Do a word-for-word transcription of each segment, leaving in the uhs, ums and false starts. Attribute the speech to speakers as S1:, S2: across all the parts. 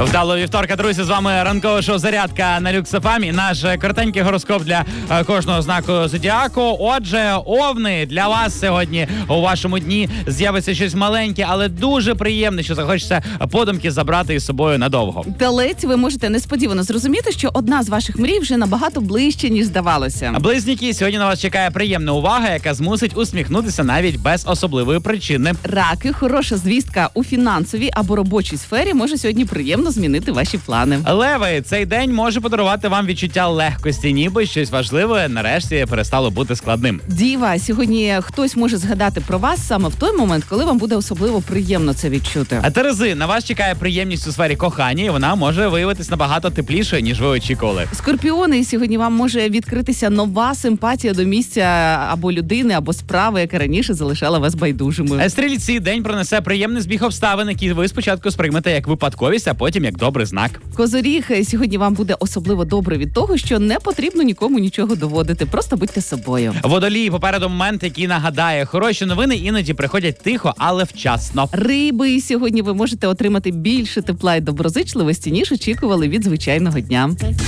S1: Вдалого вівторка, друзі, з вами ранкове шоу «Зарядка» на Люкс еф ем. І наш коротенький гороскоп для кожного знаку зодіаку. Отже, овни, для вас сьогодні у вашому дні з'явиться щось маленьке, але дуже приємне, що захочеться подумки забрати із собою надовго.
S2: Телець, ви можете несподівано зрозуміти, що одна з ваших мрій вже набагато ближче, ніж здавалося.
S1: Близнюки, сьогодні на вас чекає приємна увага, яка змусить усміхнутися навіть без особливої причини.
S2: Раки, хороша звістка у фінансовій або робочій сфері може сьогодні приємно змінити ваші плани.
S1: Леви, цей день може подарувати вам відчуття легкості, ніби щось важливе нарешті перестало бути складним.
S2: Діва, сьогодні хтось може згадати про вас саме в той момент, коли вам буде особливо приємно це відчути.
S1: А Терези, на вас чекає приємність у сфері кохання, і вона може виявитись набагато теплішою, ніж ви очікували.
S2: Скорпіони, сьогодні вам може відкритися нова симпатія до місця або людини, або справи, яка раніше залишала вас байдужими.
S1: Стрільці, день принесе приємний збіг обставин, які ви спочатку сприймете як випадковість, а потім як добрий знак.
S2: Козоріг, сьогодні вам буде особливо добре від того, що не потрібно нікому нічого доводити, просто будьте собою.
S1: Водолій, попереду момент, який нагадає, хороші новини іноді приходять тихо, але вчасно.
S2: Риби, сьогодні ви можете отримати більше тепла і доброзичливості, ніж очікували від звичайного дня.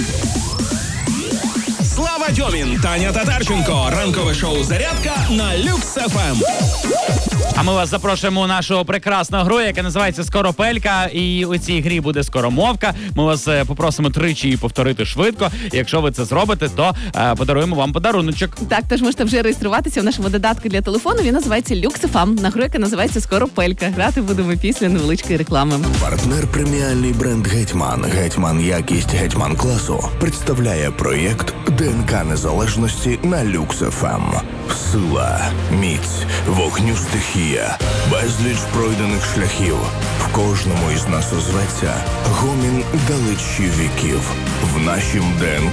S3: Слава Дьомін, Таня Татарченко. Ранкове шоу «Зарядка» на Люкс еф ем.
S1: А ми вас запрошуємо у нашу прекрасну гру, яка називається «Скоропелька». І у цій грі буде скоромовка. Ми вас попросимо тричі її повторити швидко. І якщо ви це зробите, то е, подаруємо вам подаруночок.
S2: Так, тож можете вже реєструватися в нашому додатку для телефону. Він називається «Люкс еф ем». На гру, яка називається «Скоропелька». Грати будемо після невеличкої реклами.
S4: Партнер преміальний бренд «Гетьман». «Гетьман» якість «Гетьман» класу представляє проєкт ДНК незалежності на Люкс еф ем. Сила, міць, вогню стихія, безліч пройдених шляхів. В кожному із нас озветься гомін далечі віків. В нашім ДНК